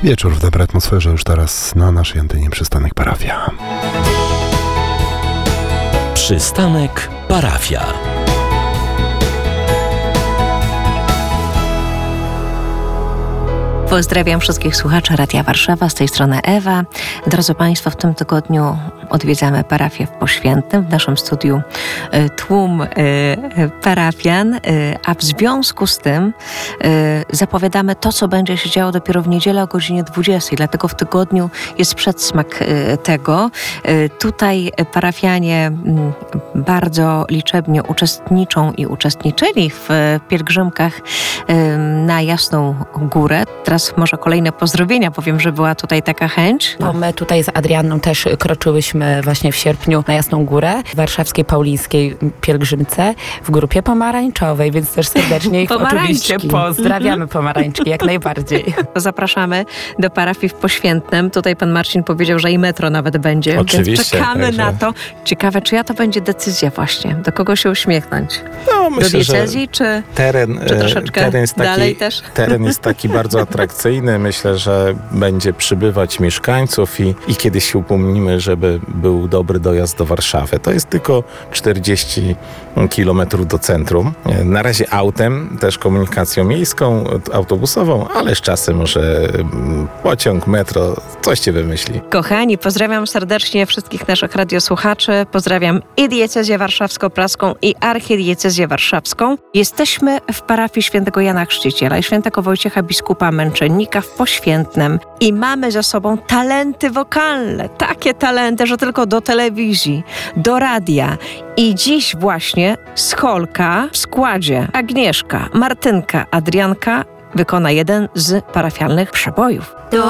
Wieczór w dobrej atmosferze już teraz na naszej antenie Przystanek Parafia. Przystanek Parafia. Pozdrawiam wszystkich słuchaczy Radia Warszawa, z tej strony Ewa. Drodzy Państwo, w tym tygodniu odwiedzamy parafię w Poświętnym. W naszym studiu tłum parafian, a w związku z tym zapowiadamy to, co będzie się działo dopiero w niedzielę o godzinie 20. Dlatego w tygodniu jest przedsmak tego. Tutaj parafianie bardzo liczebnie uczestniczą i uczestniczyli w pielgrzymkach na Jasną Górę. Teraz może kolejne pozdrowienia, powiem, że była tutaj taka chęć. No, my tutaj z Adrianną też kroczyłyśmy właśnie w sierpniu na Jasną Górę, w warszawskiej paulińskiej pielgrzymce w grupie pomarańczowej, więc też serdecznie ich oczywiście pozdrawiamy, pomarańczki, jak najbardziej. Zapraszamy do parafii w Poświętnym. Tutaj pan Marcin powiedział, że i metro nawet będzie. Oczywiście. Więc czekamy na to. Ciekawe, czyja to będzie decyzja właśnie? Do kogo się uśmiechnąć? No, myślę, do diecezji, czy troszeczkę dalej też? Teren jest taki bardzo atrakcyjny. Myślę, że będzie przybywać mieszkańców i kiedyś się upomnimy, żeby był dobry dojazd do Warszawy. To jest tylko 40 kilometrów do centrum. Na razie autem, też komunikacją miejską, autobusową, ale z czasem może pociąg, metro, coś się wymyśli. Kochani, pozdrawiam serdecznie wszystkich naszych radiosłuchaczy. Pozdrawiam i diecezję warszawsko-praską, i archidiecezję warszawską. Jesteśmy w parafii świętego Jana Chrzciciela i świętego Wojciecha biskupa Męczennika w Poświętnym i mamy za sobą talenty wokalne. Takie talenty, że tylko do telewizji, do radia. I dziś właśnie Scholka w składzie Agnieszka, Martynka, Adrianka wykona jeden z parafialnych przebojów. Do